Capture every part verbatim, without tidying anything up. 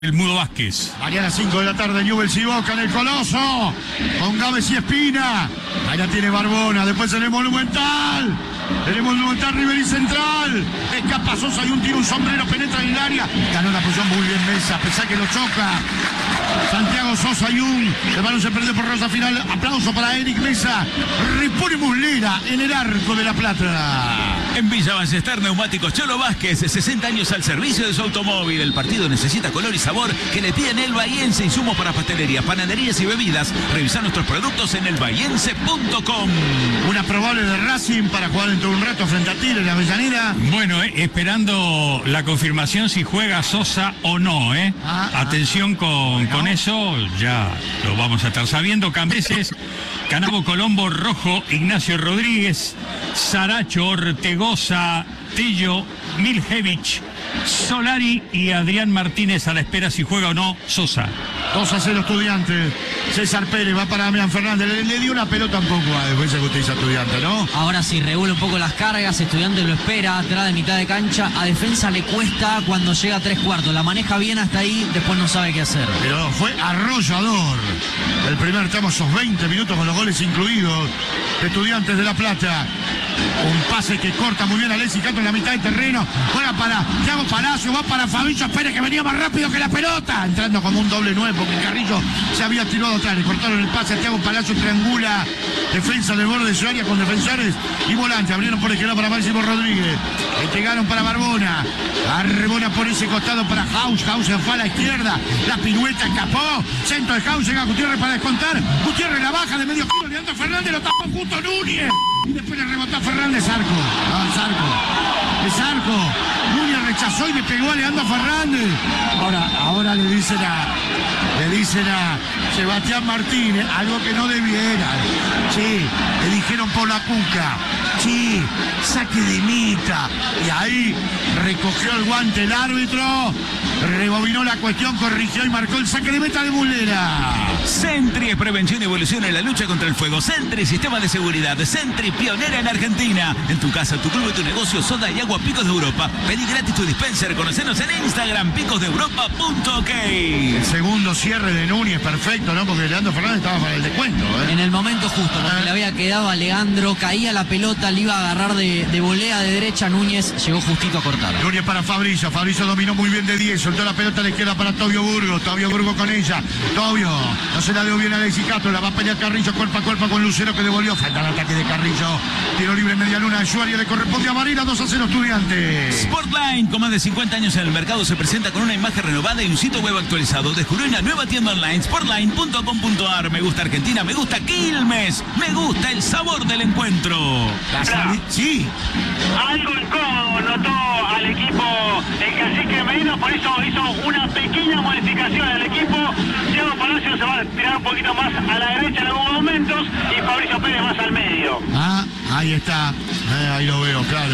El Mudo Vázquez. Mañana cinco de la tarde, Newell's y Boca en el Coloso. Con Gávez y Espina. Ahí la tiene Barbona. Después en el Monumental. En el Monumental, River y Central. Escapa Sosa y un tiro, un sombrero, penetra en el área. Ganó la posición muy bien Mesa, a pesar que lo choca. Santiago Sosa y un. El balón se perdió por rosa final. Aplauso para Eric Mesa. Repone Muslera en el arco de La Plata. En Villa Ballester, Neumáticos Cholo Vázquez, sesenta años al servicio de su automóvil. El partido necesita color y sabor que le piden el bahiense. Insumos para pastelería, panaderías y bebidas. Revisar nuestros productos en el bahiense punto com. Una probable de Racing para jugar dentro de un rato frente a Tigre en la Avellaneda. Bueno, eh, esperando la confirmación si juega Sosa o no, ¿eh? Ah, Atención con, bueno. con eso, ya lo vamos a estar sabiendo. Cambeses, Canabo, Colombo, Rojo, Ignacio Rodríguez, Saracho, Ortegoza, Tello, Miljevich, Solari y Adrián Martínez a la espera si juega o no Sosa. dos a cero Estudiantes. César Pérez va para Damián Fernández. Le, le dio una pelota un poco a defensa que utiliza Estudiante, ¿no? Ahora sí, regula un poco las cargas. Estudiante lo espera atrás de mitad de cancha. A defensa le cuesta cuando llega a tres cuartos. La maneja bien hasta ahí, después no sabe qué hacer. Pero fue arrollador. El primer tramo, esos veinte minutos con los goles incluidos. Estudiantes de La Plata. Un pase que corta muy bien a Alexis Castro en la mitad del terreno. Juega para Thiago Palacio, va para Fabricio Pérez, que venía más rápido que la pelota. Entrando como un doble nueve, porque Carrillo se había tirado atrás. Le cortaron el pase a Thiago Palacio, triangula. Defensa del borde de su área con defensores y volante. Abrieron por el izquierdo para Máximo Rodríguez. Entregaron para Barbona. Barbona por ese costado para Haus. Haus se fue a la izquierda. La pirueta escapó. Centro de Haus, llega Gutiérrez para descontar. Gutiérrez la baja de medio kilo. Leandro Fernández lo tapó justo Núñez. Y después le rebotó a Fernández Arco. No, es Arco. Es Arco. Núñez rechazó y le pegó a Leandro Fernández. Ahora, ahora le dicen a. Le dicen a Sebastián Martínez algo que no debiera. Sí, le dijeron por la cuca. Sí, saque de mita. Y ahí recogió el guante el árbitro. Rebobinó la cuestión, corrigió y marcó el saque de meta de Muslera. Sentry es prevención y evolución en la lucha contra el fuego. Sentry, sistema de seguridad. Sentry, pionera en Argentina. En tu casa, tu club y tu negocio, soda y agua Picos de Europa. Pedí gratis tu dispenser. Conocenos en Instagram, picos de europa punto ok. El segundo cierre de Núñez, perfecto, ¿no? Porque Leandro Fernández estaba para el descuento, ¿eh? En el momento justo, porque le había quedado a Leandro, caía la pelota, le iba a agarrar de, de volea de derecha. Núñez llegó justito a cortar. Núñez para Fabricio. Fabricio dominó muy bien de diez. Soltó la pelota a la izquierda para Tobio Burgo. Tobio Burgo con ella. Tobio. No se la dio bien a Alexis Castro. La va a pelear Carrillo cuerpo a cuerpo con Lucero, que devolvió. Falta el ataque de Carrillo. Tiro libre media luna de Suárez. Le corresponde a Marina. dos a cero Estudiantes. Sportline, con más de cincuenta años en el mercado, se presenta con una imagen renovada y un sitio web actualizado. Descubrió una nueva tienda online, sportline punto com punto ar. Me gusta Argentina, me gusta Quilmes, me gusta el sabor del encuentro. La sali- sí. Algo incómodo notó al equipo el cacique Medina, por eso hizo una pequeña modificación al equipo. Thiago Palacio se va a tirar un poquito más a la derecha en algunos momentos y Fabricio Pérez más al medio. Ah, ahí está. Eh, ahí lo veo, claro.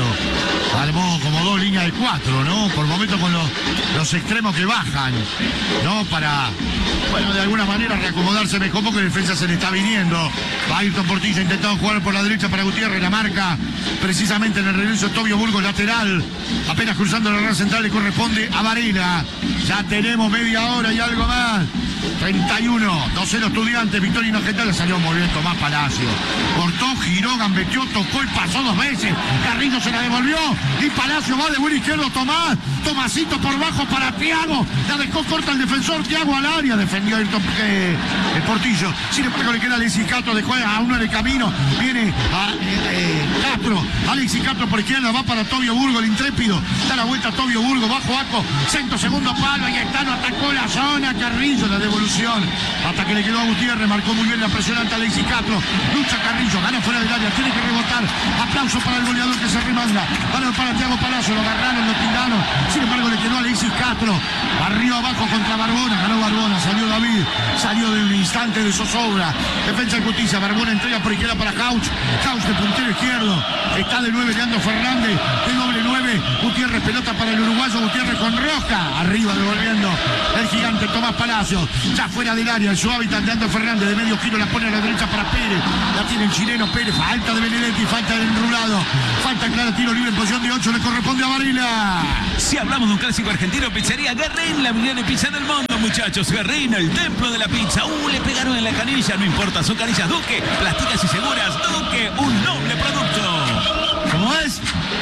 Armó como dos líneas de cuatro, ¿no? Por momentos con los, los extremos que bajan, ¿no? Para, bueno, de alguna manera reacomodarse mejor porque la defensa se le está viniendo. Ayrton Portilla intentando jugar por la derecha para Gutiérrez. La marca precisamente en el regreso Tobio Burgos, lateral. Apenas cruzando la red central le corresponde a Varela. Ya tenemos media hora y algo más. treinta y uno, dos cero Estudiantes, victoria inojetada, salió muy bien Tomás Palacio. Cortó, giró, gambeteó, tocó y pasó dos veces. Carrillo se la devolvió y Palacio va de buen izquierdo. Tomás, Tomasito por bajo para Thiago. La dejó corta el defensor, Thiago al área. Defendió Ayrton, eh, el Portillo. Sin embargo, le queda Alexis Castro, dejó a uno en el camino. Viene a eh, eh, Castro. Alexis Castro por izquierda, va para Tobio Burgo, el intrépido. Da la vuelta a Tobio Burgo, bajo Aco. Centro, segundo palo. Y Estano atacó la zona. Carrillo, la devolución. Hasta que le quedó a Gutiérrez. Marcó muy bien la presión ante Alexis Castro. Lucha Carrillo, gana fuera del área. Tiene que rebotar. Aplauso para el goleador que se remanda. Balón para Thiago Palacio. Lo agarraron, lo tiraron. Sin embargo, le quedó a Alexis Castro. Arriba, abajo contra Barbona. Ganó Barbona. Salió David. Salió de un instante de zozobra. Defensa de justicia. Barbona entrega por izquierda para Couch. Couch de puntero izquierdo. Está de nueve Leandro Fernández. De doble nueve. Gutiérrez, pelota para el uruguayo. Gutiérrez con Roja. Arriba devolviendo el gigante Tomás Tomás Palacios. Ya fuera del área, en su hábitat de Ando Fernández. De medio giro la pone a la derecha para Pérez. La tiene el chileno Pérez. Falta de Benedetti, falta del enrulado. Falta clara, tiro libre en posición de ocho. Le corresponde a Varela. Si hablamos de un clásico argentino, pizzería Guerrín, la mejor pizza del mundo, muchachos. Guerrín, el templo de la pizza. Uh, le pegaron en la canilla, no importa, son canillas Duque, plásticas y seguras. Duque, un noble producto. ¿Cómo es?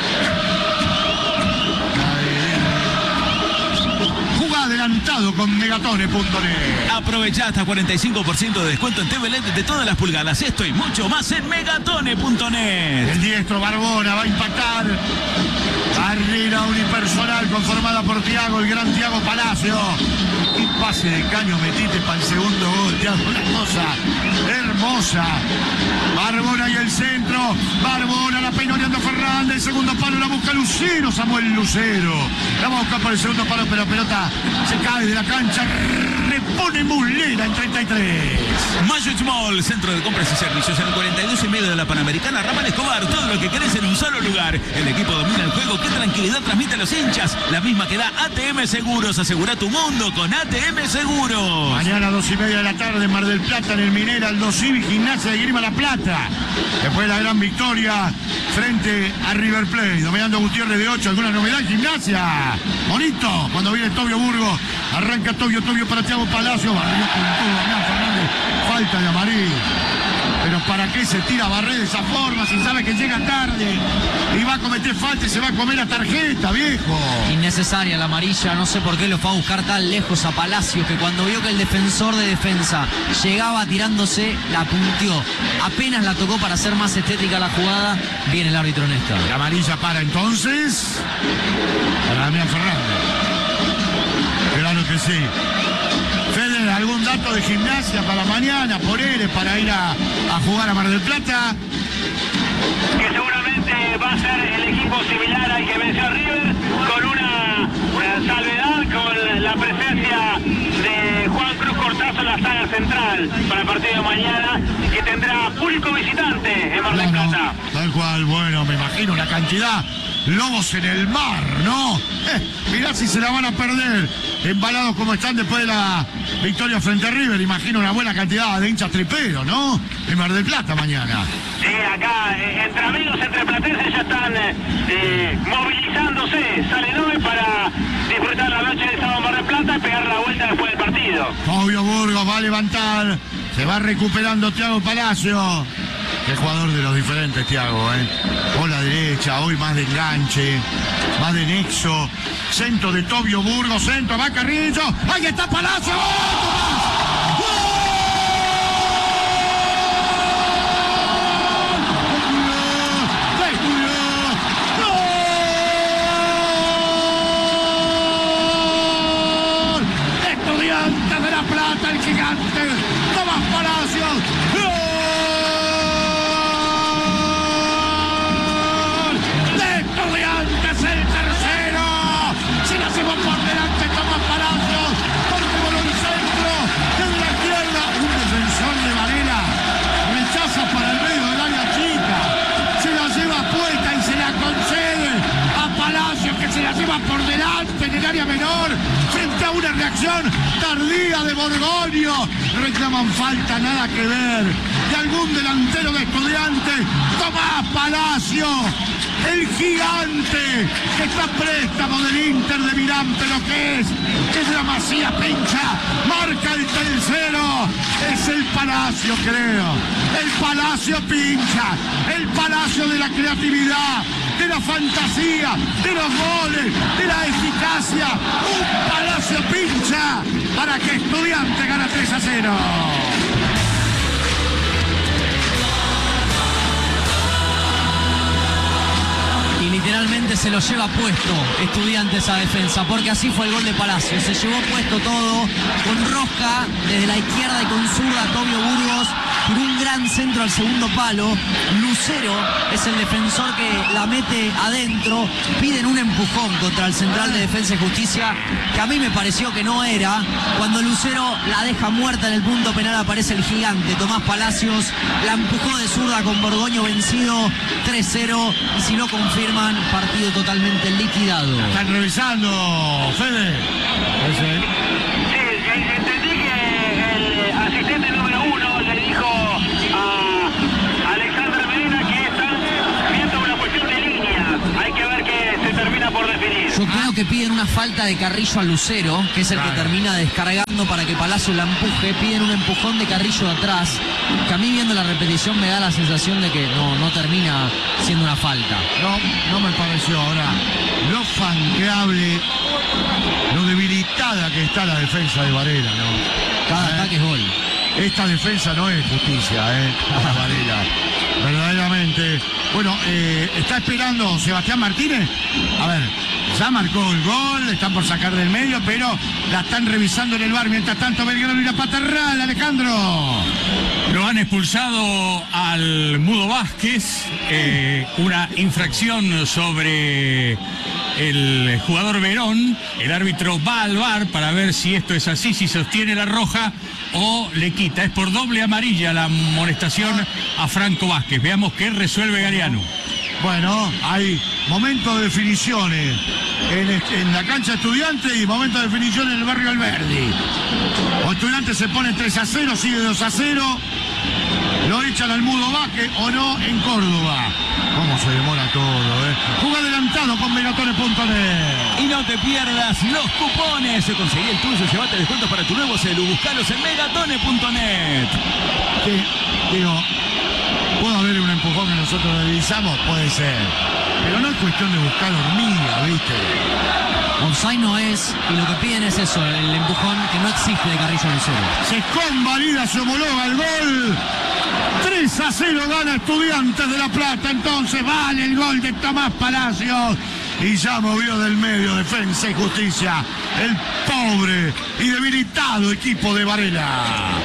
Jugá adelantado con megatone punto net. Aprovechá hasta cuarenta y cinco por ciento de descuento en T V L E D de todas las pulgadas. Esto y mucho más en megatone punto net. El diestro Barbona va a impactar. Barrera unipersonal conformada por Thiago, el gran Thiago Palacio. Y pase de caño metiste para el segundo gol, Thiago. Una cosa hermosa. Barbona y el centro. Barbona la peina Leandro Fernández. Segundo palo la busca Lucero, Samuel Lucero. La va a buscar por el segundo palo, pero la pelota se cae de la cancha. Repone Muslera en treinta y tres. Magic Mall, centro de compras y servicios en el cuarenta y dos y medio de la Panamericana, Ramal Escobar. Todo lo que querés en un solo lugar. El equipo domina el juego. ¿Qué tranquilidad transmite a los hinchas? La misma que da A T M Seguros. Asegura tu mundo con A T M Seguros. Mañana a dos y media de la tarde en Mar del Plata, en el Minera, Aldo Civi, Gimnasia de Grima La Plata. Después de la gran victoria frente a River Plate. Dominando Gutiérrez de ocho. ¿Alguna novedad en Gimnasia? Bonito. Cuando viene Tobio Burgos. Arranca Tobio, Tobio para Thiago Palacio. Barrió con todo Damián Fernández. Falta de amarillo. Pero ¿para qué se tira Barré de esa forma si sabe que llega tarde y va a cometer falta y se va a comer la tarjeta, viejo? Innecesaria la amarilla, no sé por qué lo fue a buscar tan lejos a Palacio, que cuando vio que el defensor de defensa llegaba tirándose, la punteó. Apenas la tocó para hacer más estética la jugada, viene el árbitro en esta. La amarilla para entonces para Damián Fernández. Claro que sí. Fede, ¿algún dato de Gimnasia para mañana, por él, para ir a, a jugar a Mar del Plata? Que seguramente va a ser el equipo similar al que venció a River, con una, una salvedad, con la presencia de Juan Cruz Cortazo en la saga central para el partido de mañana, que tendrá público visitante en Mar del Claro, Plata. tal cual, bueno, me imagino la cantidad. Lobos en el mar, ¿no? Eh, mirá si se la van a perder. Embalados como están después de la victoria frente a River. Imagino una buena cantidad de hinchas triperos, ¿no? En Mar del Plata mañana. Sí, acá, eh, entre amigos, entre platenses ya están eh, eh, movilizándose. Salen hoy para disfrutar la noche de sábado en Mar del Plata y pegar la vuelta después del partido. Tobio Burgos va a levantar. Se va recuperando Thiago Palacio. Qué jugador de los diferentes, Thiago, ¿eh? Por la derecha, hoy más de enganche, más de nexo. Centro de Tobio Burgos, centro, va Carrillo. ¡Ahí está Palacio! ¡Gol! ¡Gol! Estudiantes de La Plata, el gigante. Tomás Palacios. ¡Gol! Por delante Tomás Palacios, porque voló el centro, desde la izquierda, un defensor de Varela, rechaza para el medio del área chica, se la lleva puesta y se la concede a Palacios, que se la lleva por delante en el área menor, frente a una reacción tardía de Borgoño. Reclaman falta, nada que ver, de algún delantero de Estudiantes. Tomás Palacios, el gigante que está a préstamo del Inter de Milán, pero que es, es la Masía Pincha, marca el tercero, es el Palacio, creo, el Palacio Pincha, el Palacio de la creatividad, de la fantasía, de los goles, de la eficacia, un Palacio Pincha para que Estudiante gana tres a cero. Y literalmente se lo lleva puesto Estudiantes a defensa, porque así fue el gol de Palacio. Se llevó puesto todo, con rosca desde la izquierda y con zurda Tobio Burgos, por un gran centro al segundo palo. Lucero es el defensor que la mete adentro. Piden un empujón contra el central de Defensa y Justicia, que a mí me pareció que no era. Cuando Lucero la deja muerta en el punto penal, aparece el gigante Tomás Palacios, la empujó de zurda con Borgoño vencido tres cero, y si lo confirman, partido totalmente liquidado. Están revisando, Fede. Sí, una falta de Carrillo a Lucero, que es el Claro. que termina descargando para que Palacio la empuje. Piden un empujón de Carrillo de atrás, que a mí viendo la repetición me da la sensación de que no, no termina siendo una falta. No, no me pareció. Ahora, lo fanqueable, lo debilitada que está la defensa de Varela, ¿no? Cada Eh, ataque es gol. Esta defensa no es justicia, ¿eh? Para Varela. Verdaderamente. Bueno, eh, está esperando Sebastián Martínez. A ver, ya marcó el gol, están por sacar del medio, pero la están revisando en el bar. Mientras tanto, Belgrano y la Paterral, Alejandro. Lo han expulsado al Mudo Vázquez, eh, una infracción sobre el jugador Verón. El árbitro va al V A R para ver si esto es así, si sostiene la roja o le quita. Es por doble amarilla la amonestación a Franco Vázquez. Veamos qué resuelve Galeano. Bueno, hay momentos de definiciones en, este- en la cancha Estudiante y momentos de definición en el barrio Alberdi. O Estudiante se pone tres a cero, sigue dos a cero. Lo echan al Mudo Vázquez o no en Córdoba. ¿Cómo se demora todo, eh? Juega adelantado con megatones punto net. Y no te pierdas los cupones. Conseguí el tuyo, llévate descuentos para tu nuevo celu. Buscalos en megatone punto net. Que, digo, ¿puede haber un empujón que nosotros revisamos? Puede ser. Pero no es cuestión de buscar hormiga, ¿viste? Offside no es, y lo que piden es eso, el empujón que no existe de Carrillo a Lucero. Se convalida, se homologa el gol. tres a cero gana Estudiantes de La Plata. Entonces vale el gol de Tomás Palacios. Y ya movió del medio Defensa y Justicia el pobre y debilitado equipo de Varela.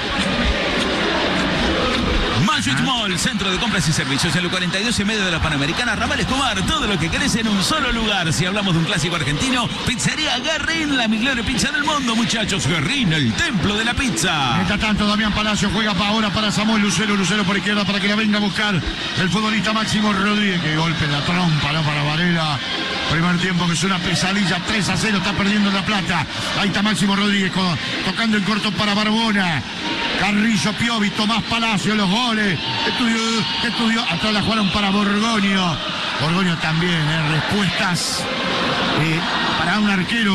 Magic Mall, centro de compras y servicios en el cuarenta y dos y medio de la Panamericana, Ramal Escobar, todo lo que querés en un solo lugar. Si hablamos de un clásico argentino, Pizzería Guerrín, la mejor pizza del mundo, muchachos. Guerrín, el templo de la pizza. Mientras tanto, Damián Palacio juega para ahora para Samuel Lucero. Lucero por izquierda para que la venga a buscar el futbolista Máximo Rodríguez. Que golpe en la trompa, ¿no? Para Varela. Primer tiempo que es una pesadilla. tres a cero está perdiendo La Plata. Ahí está Máximo Rodríguez con- tocando en corto para Barbona. Carrillo, Piovi, Tomás Palacio, los goles. Estudió, estudió. Atrás la jugaron para Borgoño. Borgoño también, ¿eh? Respuestas eh, para un arquero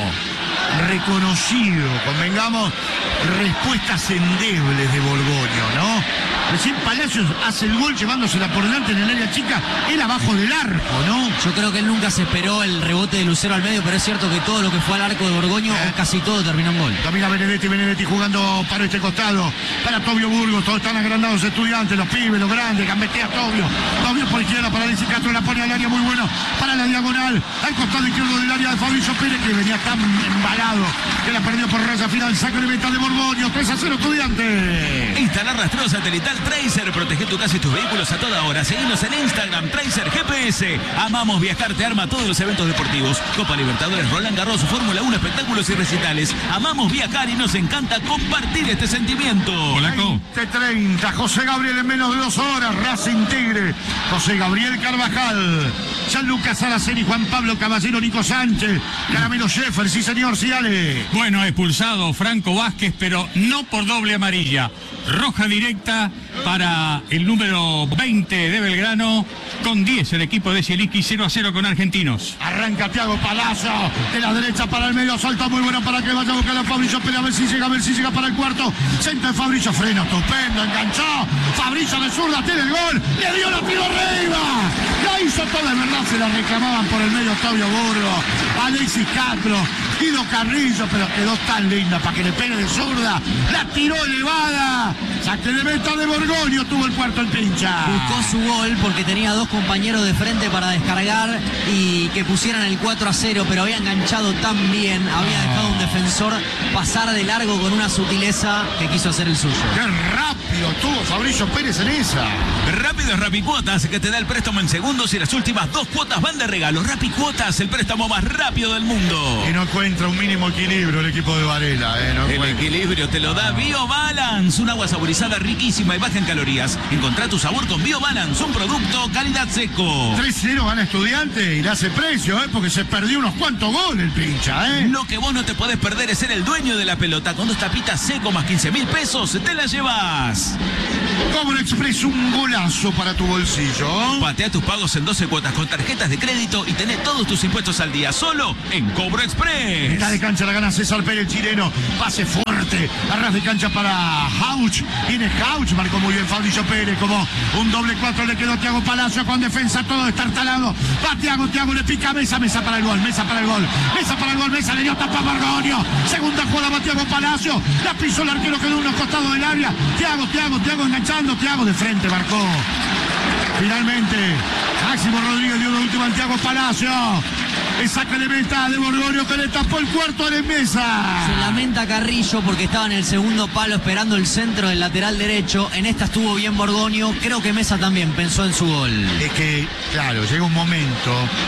reconocido, convengamos, respuestas endebles de Borgoño, ¿no? Recién Palacios hace el gol llevándosela por delante en el área chica, él abajo del arco, ¿no? Yo creo que él nunca se esperó el rebote de Lucero al medio, pero es cierto que todo lo que fue al arco de Borgoño, ¿Eh? o casi todo, terminó en gol. Camila Benedetti, Benedetti jugando para este costado, para Tobio Burgos, todos están agrandados estudiantes, los pibes, los grandes, gambetea Tobio, Tobio por izquierda para Alexis Castro, la pone al área muy bueno, para la diagonal, al costado izquierdo del área de Fabricio Pérez, que venía tan embalado, que la perdió por raya final, saque de meta de Borgoño, tres a cero estudiantes. Instalar rastreo satelital Tracer. Protege tu casa y tus vehículos a toda hora. Seguinos en Instagram, Tracer G P S. Amamos viajar, te arma todos los eventos deportivos. Copa Libertadores, Roland Garros, Fórmula uno, espectáculos y recitales. Amamos viajar y nos encanta compartir este sentimiento. Polaco. veinte treinta, José Gabriel en menos de dos horas, Racing Tigre, José Gabriel Carvajal, Gianluca Saraceni, Juan Pablo Caballero, Nico Sánchez, Caramelo Sheffer, sí señor, sí dale. Bueno, expulsado Franco Vázquez, pero no por doble amarilla. Roja directa para el número veinte de Belgrano, con diez el equipo de Zielinski, cero a cero con Argentinos. Arranca Thiago Palazzo, de la derecha para el medio, salta muy bueno para que vaya a buscar a Fabricio Pérez, a ver si llega, a ver si llega para el cuarto, centro de Fabricio, freno, estupendo, enganchó, Fabricio de zurda, tiene el gol, le dio la tiro arriba, la hizo toda, de verdad, se la reclamaban por el medio Octavio Burgos, Alexis Castro, Guido Carrillo, pero quedó tan linda para que le pegue de zurda, la tiró elevada, saque de meta de Borgoño, tuvo el cuarto el pincha. Buscó su gol porque tenía dos compañeros de frente para descargar y que pusieran el cuatro a cero, pero había enganchado tan bien, había dejado un defensor pasar de largo con una sutileza que quiso hacer el suyo. ¡Qué rápido tuvo Fabricio Pérez en esa! Rápido es Rapicuotas, que te da el préstamo en segundos y las últimas dos cuotas van de regalo. Rapicuotas, el préstamo más rápido del mundo. Y no encuentra un mínimo equilibrio el equipo de Varela, ¿eh? No El encuentra. equilibrio te lo da BioBalance, un agua saborizada riquísima y baja en calorías. Encontrá tu sabor con BioBalance, un producto calidad seco. tres cero gana Estudiante y le hace precio, ¿eh? Porque se perdió unos cuantos goles el pincha, ¿eh? Lo que vos no te podés perder es ser el dueño de la pelota. Con dos tapitas seco más quince mil pesos, te la llevas. Cobro Express, un golazo para tu bolsillo. Patea tus pagos en doce cuotas con tarjetas de crédito y tenés todos tus impuestos al día solo en Cobro Express. Mitad de cancha la gana César Pérez, el chileno. Pase fuerte. Arras de cancha para Hauch. Viene Hauch. Marcó muy bien Fabricio Pérez. Como un doble cuatro le quedó Thiago Palacio con defensa. Todo destartalado. Va Thiago. Thiago le pica a Mesa. Mesa para el gol. Mesa para el gol. Mesa para el gol. Mesa le dio tapa a Borgoño. Segunda jugada va Thiago Palacio. La pisó el arquero, quedó unos costados del área. Thiago, Thiago, Thiago enganchando. Thiago de frente marcó. Finalmente, Máximo Rodríguez dio de última al Thiago Palacio. El saque de meta de Borgoño que le tapó el cuarto de Mesa. Se lamenta Carrillo porque estaba en el segundo palo esperando el centro del lateral derecho. En esta estuvo bien Borgoño. Creo que Mesa también pensó en su gol. Es que, claro, llega un momento.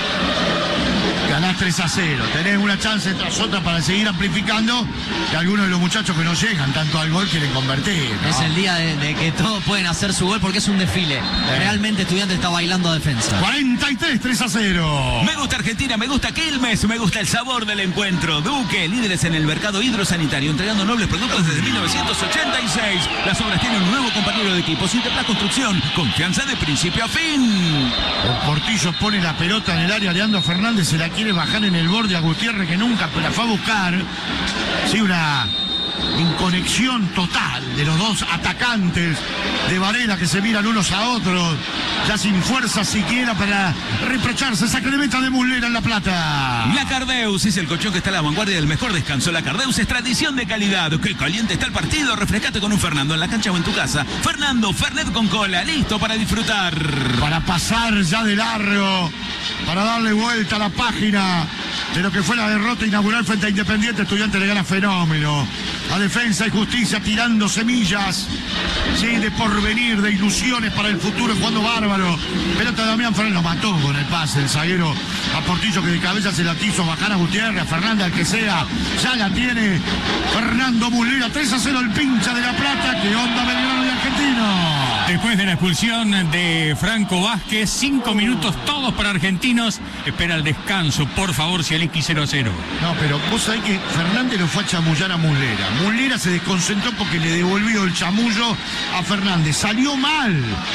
Ganás tres a cero, tenés una chance tras otra para seguir amplificando, que algunos de los muchachos que no llegan tanto al gol quieren convertir, ¿no? Es el día de, de que todos pueden hacer su gol porque es un desfile. Eh. Realmente Estudiantes está bailando a defensa. cuarenta y tres, tres a cero. Me gusta Argentina, me gusta Quilmes, me gusta el sabor del encuentro. Duque, líderes en el mercado hidrosanitario, entregando nobles productos desde mil novecientos ochenta y seis. Las obras tienen un nuevo compañero de equipo, Interplas Construcción, confianza de principio a fin. El Portillo pone la pelota en el área, Leandro Fernández se la quiere bajar en el borde a Gutiérrez, que nunca la fue a buscar. Sí, una inconexión total de los dos atacantes de Varela que se miran unos a otros, ya sin fuerza siquiera para reprocharse. Saque de meta de Muslera en La Plata. La Cardeus es el colchón que está a la vanguardia del mejor descanso. La Cardeus es tradición de calidad. Qué caliente está el partido. Refrescate con un Fernando en la cancha o en tu casa. Fernando, Fernet con cola, listo para disfrutar. Para pasar ya de largo, para darle vuelta a la página de lo que fue la derrota inaugural frente a Independiente. Estudiantes le gana fenómeno. A Defensa y Justicia tirando semillas, sí, de porvenir, de ilusiones para el futuro, jugando bárbaro. Pelota de Damián Fernández, lo mató con el pase el zaguero a Portillo, que de cabeza se la quiso bajar a Gutiérrez, a Fernández, al que sea. Ya la tiene Fernando Muslera. tres a cero el pincha de La Plata. ¿Qué onda Belgrano y Argentino? Después de la expulsión de Franco Vázquez, cinco minutos todos para Argentinos. Espera el descanso, por favor, si Cieleski cero a cero. No, pero vos sabés que Fernández lo fue a chamullar a Muslera. Muslera se desconcentró porque le devolvió el chamullo a Fernández. Salió mal.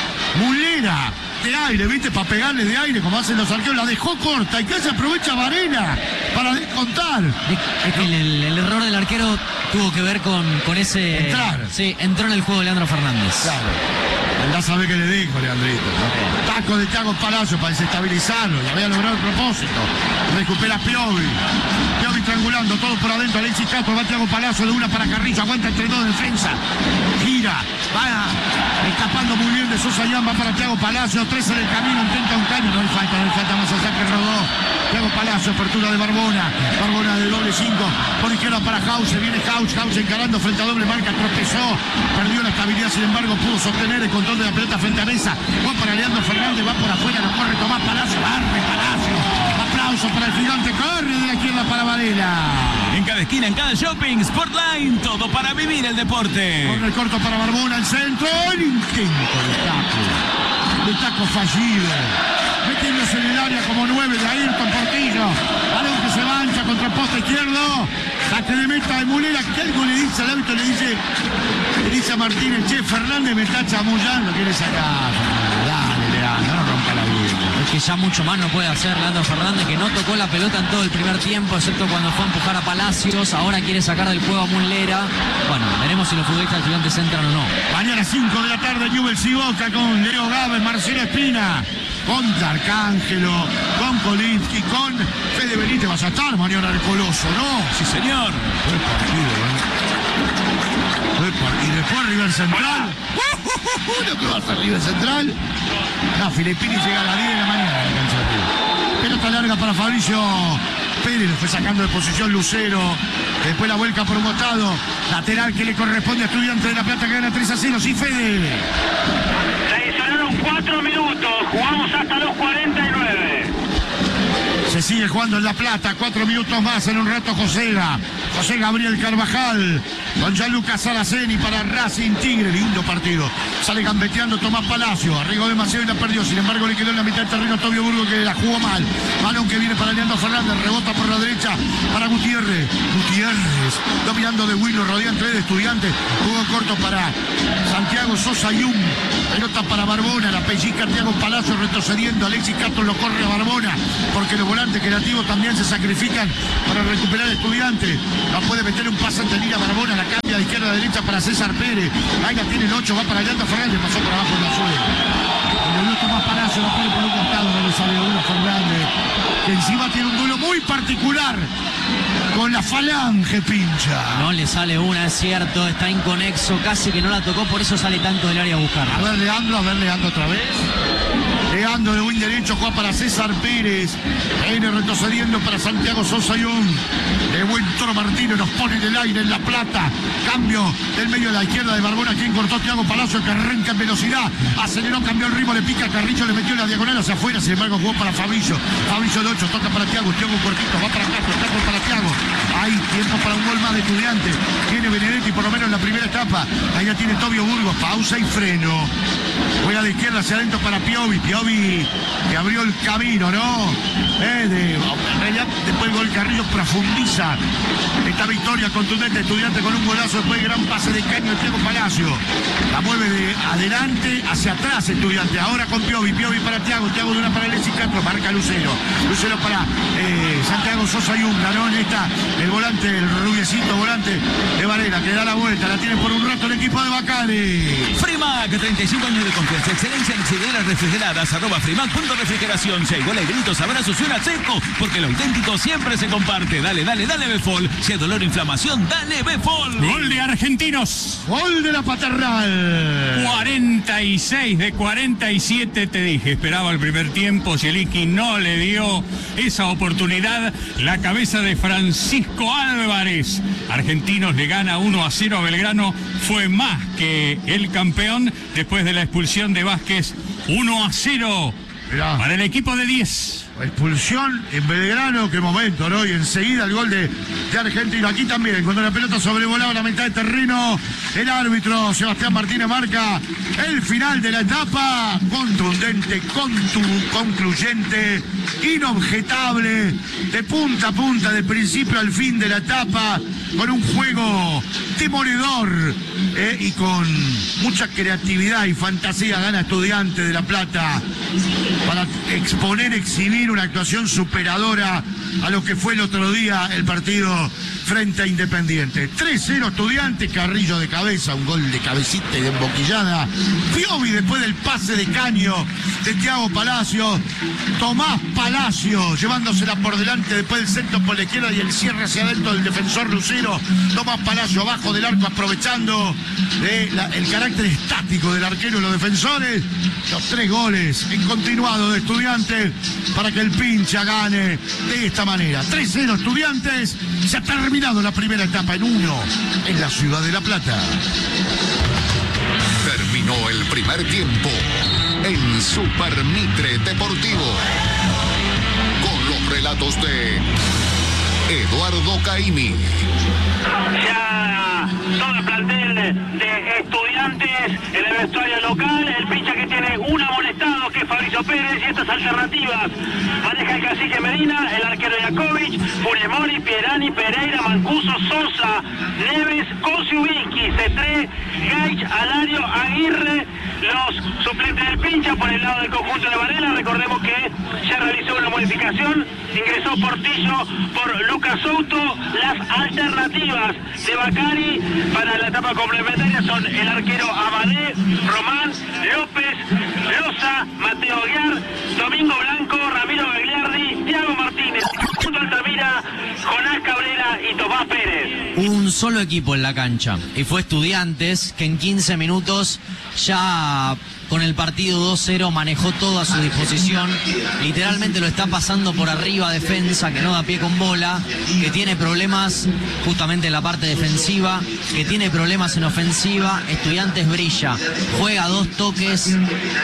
Muslera de aire, ¿viste? Para pegarle de aire como hacen los arqueros. La dejó corta y que se aprovecha Varela para descontar. Es que el, el, el error del arquero tuvo que ver con, con ese... Entrar. Sí, entró en el juego Leandro Fernández. Claro. Andá a saber qué le dijo Leandrito, ¿no? Taco de Thiago Palacio para desestabilizarlo. Y había logrado el propósito. Recupera Piovi. Piovi triangulando, todo por adentro. Alexis Castro, va Thiago Palacio de una para Carrillo. Aguanta entre dos defensa. Gira. Va escapando muy bien de Sosa Yan. Va para Thiago Palacio. Tres en el camino. Intenta un caño. No hay falta, no hay falta más allá que rodó. Thiago Palacio, apertura de Barbona. Barbona de doble cinco. Por izquierda para Hauche. Viene Hauche. Hauche encarando frente a doble marca. Tropezó. Perdió la estabilidad. Sin embargo, pudo sostener el control de la pelota frente a Mesa. Va para Leandro Fernández. Va por afuera. Lo corre Tomás Palacio. Barre Palacio. Aplauso para el gigante. Corre de la izquierda para Varela. En cada esquina, en cada shopping, Sportline. Todo para vivir el deporte. Con el corto para Barbona. El centro. El intento de taco. De taco fallido. Metiéndose en el área como nueve de Ayrton Portillo. Balón que se mancha contra el poste izquierdo. Saque de meta de Muslera. Que algo le dice al árbitro, le dice, le dice a Martínez, che, Fernández me está chamullando, quiere sacar. Dale, Leandro, no rompa la vida. Es que ya mucho más no puede hacer Leandro Fernández, que no tocó la pelota en todo el primer tiempo, excepto cuando fue a empujar a Palacios. Ahora quiere sacar del juego a Muslera. Bueno, veremos si los futbolistas del Estudiantes entran o no. Mañana cinco de la tarde, Newell's y Boca con Leo Gávez, Marcelo Espina, con Arcángelo, con Kolinsky, con Fede Benítez. Vas a estar mañana el Coloso, ¿no? Sí, señor. Buen partido, ¿eh? Buen partido. Y después River Central. ¿Uno que va a ser River Central? No, Filippini llega a las diez de la mañana a la cancha de River. Pelota larga para Fabricio Pérez, lo fue sacando de posición Lucero. Después la vuelca por un costado. Lateral que le corresponde a Estudiantes de La Plata, que gana tres a cero. Sí, Fede. Se adicionaron cuatro minutos. Jugamos hasta los cuarenta y nueve. Se sigue jugando en La Plata, cuatro minutos más, en un rato Josega. José Gabriel Carvajal con Gianluca Saraceni para Racing Tigre. Lindo partido. Sale gambeteando Tomás Palacio. Arriba demasiado y la perdió. Sin embargo, le quedó en la mitad del terreno Tobio Burgo, que la jugó mal. Balón que viene para Leandro Fernández. Rebota por la derecha para Gutiérrez. Gutiérrez dominando de Willo, rodeante de Estudiantes. Jugó corto para Santiago Sosa y un pelota para Barbona. La pellizca Thiago Palacio retrocediendo. Alexis Castro lo corre a Barbona porque los volantes creativos también se sacrifican para recuperar Estudiantes. No puede meter un pase ante Lira Barbona. La cambia de izquierda a derecha para César Pérez. Ahí la tiene el ocho. Va para Leandro Fernández. Pasó por abajo en la suela. Y le gusta más Palacio. La pone por un costado. No le sale uno Fernández. Que encima tiene un duelo muy particular con la Falange, Pincha. No le sale una, es cierto, está inconexo, casi que no la tocó, por eso sale tanto del área a buscarla. A ver, Leandro, a ver, Leandro otra vez. Leandro de win derecho, juega para César Pérez. Viene retrocediendo para Santiago Sosa y un de buen Toro Martínez, nos pone en el aire en La Plata. Cambio del medio de la izquierda de Barbona, quien cortó Thiago Palacio, que arranca en velocidad. Aceleró, cambió el ritmo, le pica a Carrillo, le metió en la diagonal hacia afuera. Sin embargo, jugó para Fabricio. Fabricio de ocho, toca para Thiago. Thiago cortito, va para Castro, Castro para Thiago. Hay tiempo para un gol más de Estudiantes. Tiene Benedetti por lo menos en la primera etapa. Ahí ya tiene Tobio Burgos, pausa y freno. Juega de izquierda hacia adentro para Piovi. Piovi que abrió el camino, ¿no? Eh, de, en realidad, después el gol Carrillo profundiza esta victoria contundente de Estudiantes con un golazo. Después el gran pase de caño de Thiago Palacio. La mueve de adelante hacia atrás Estudiantes. Ahora con Piovi. Piovi para Thiago. Thiago de una para Alexis Castro. Marca Lucero. Lucero para eh, Santiago Sosa y Unga, ¿no? En esta, el volante, el rubiecito volante de Varela, que da la vuelta. La tiene por un rato el equipo de Bacari. Frimac, treinta y cinco años de confianza, excelencia en exhibidoras refrigeradas, arroba Frimac punto refrigeración. Si hay goles, gritos, abrazos y una seco, porque lo auténtico siempre se comparte. Dale, dale, dale Befol. Si hay dolor o inflamación, dale Befol. Gol de Argentinos. Gol de la Paternal. cuarenta y seis de cuarenta y siete, te dije. Esperaba el primer tiempo. Zielinski no le dio esa oportunidad. La cabeza de Francisco Álvarez. Argentinos le gana uno a cero a Belgrano. Fue más que el campeón después de la expulsión de Vázquez. uno a cero Mirá. para el equipo de diez. Expulsión en Belgrano, qué momento, ¿no? Y enseguida el gol de, de Argentino. Aquí también, cuando la pelota sobrevolaba la mitad de terreno, el árbitro Sebastián Martínez marca el final de la etapa. Contundente, contu, concluyente, inobjetable, de punta a punta, de principio al fin de la etapa, con un juego demoledor eh, y con mucha creatividad y fantasía. Gana Estudiantes de La Plata para exponer, exhibir una actuación superadora a lo que fue el otro día el partido frente a Independiente. tres cero Estudiantes, Carrillo de cabeza, un gol de cabecita y de emboquillada. Piovi después del pase de caño de Thiago Palacio. Tomás Palacio llevándosela por delante después del centro por la izquierda y el cierre hacia adentro del defensor Lucero. Tomás Palacio abajo del arco aprovechando de la, el carácter estático del arquero y los defensores. Los tres goles en continuado de Estudiantes para que el Pincha gane de esta manera. tres cero Estudiantes. Se ha terminado la primera etapa en uno en la ciudad de La Plata. Terminó el primer tiempo en Super Mitre Deportivo con los relatos de Eduardo Caimi. Ya todo el plantel de Estudiantes en el vestuario local, el Pincha que tiene un amonestado que es Fabricio Pérez y estas alternativas maneja el cacique Medina, el arquero Jakovic, Funemori, Pierani, Pereira, Mancuso, Sosa, Neves, Kosiubinsky, Cetré, Gaich, Alario, Aguirre, los suplentes del Pincha por el lado del conjunto de Varela. Recordemos que ya realizó una modificación, ingresó Portillo por Lucas Souto. Las alternativas de Bacari para la etapa complementaria son el arquero Amadé, Román, López, Loza, Mateo Aguiar, Domingo Blanco, Ramiro Gagliardi, Thiago Martínez, Altamira, Jonás Cabrera y Tomás Pérez. Un solo equipo en la cancha y fue Estudiantes, que en quince minutos ya con el partido dos cero, manejó todo a su disposición, literalmente lo está pasando por arriba defensa, que no da pie con bola, que tiene problemas justamente en la parte defensiva, que tiene problemas en ofensiva. Estudiantes brilla, juega dos toques,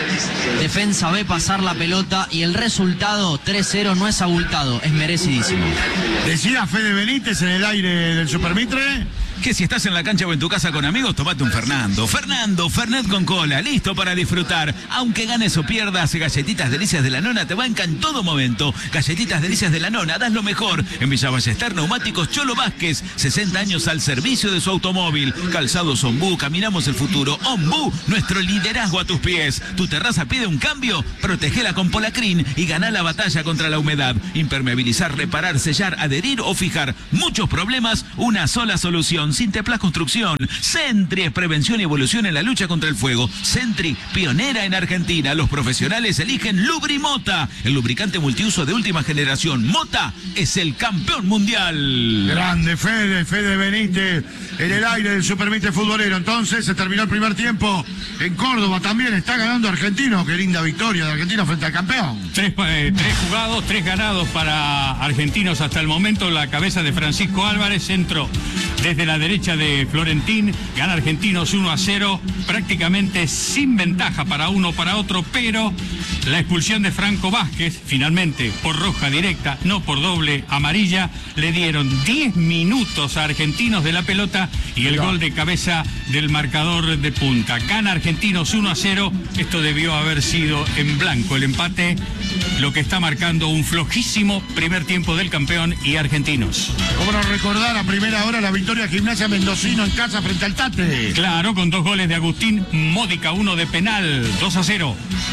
defensa ve pasar la pelota y el resultado tres cero no es abultado, es merecidísimo. Decía Fede Benítez en el aire del Supermitre que si estás en la cancha o en tu casa con amigos, tomate un Fernando. Fernando, Fernet con cola, listo para disfrutar. Aunque ganes o pierdas, Galletitas Delicias de la Nona te bancan en todo momento. Galletitas Delicias de la Nona, das lo mejor. En Villa Ballester, Neumáticos Cholo Vázquez, sesenta años al servicio de su automóvil. Calzados Ombú, caminamos el futuro. Ombú, nuestro liderazgo a tus pies. Tu terraza pide un cambio, protegela con Polacrin y ganá la batalla contra la humedad. Impermeabilizar, reparar, sellar, adherir o fijar. Muchos problemas, una sola solución. Sinteplas Construcción. Sentry es prevención y evolución en la lucha contra el fuego. Sentry, pionera en Argentina. Los profesionales eligen Lubrimota, el lubricante multiuso de última generación. Mota es el campeón mundial. Grande Fede, Fede Benítez en el aire del Supermitre futbolero. Entonces se terminó el primer tiempo en Córdoba. También está ganando Argentino. Qué linda victoria de Argentino frente al campeón. Tres, eh, tres jugados, tres ganados para Argentinos hasta el momento. La cabeza de Francisco Álvarez, centro desde la derecha de Florentín, gana Argentinos uno a cero, prácticamente sin ventaja para uno o para otro, pero la expulsión de Franco Vázquez, finalmente por roja directa, no por doble amarilla, le dieron diez minutos a Argentinos de la pelota y el gol de cabeza del marcador de punta. Gana Argentinos uno a cero, esto debió haber sido en blanco el empate, lo que está marcando un flojísimo primer tiempo del campeón y Argentinos. ¿Cómo no recordar a primera hora la victoria de Gimnasia Mendocino en casa frente al Tate? Claro, con dos goles de Agustín Módica, uno de penal, dos a cero.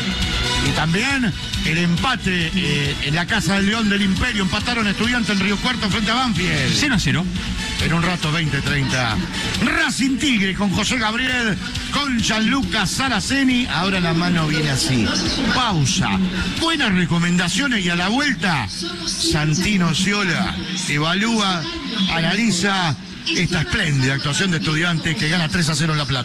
Y también el empate eh, en la Casa del León del Imperio. Empataron Estudiantes en Río Cuarto frente a Banfield. cero a cero. En un rato veinte treinta. Racing Tigre con José Gabriel, con Gianluca Saraceni. Ahora la mano viene así. Pausa. Buenas recomendaciones y a la vuelta, Santino Ciola evalúa, analiza esta espléndida actuación de Estudiantes que gana tres a cero en La Plata.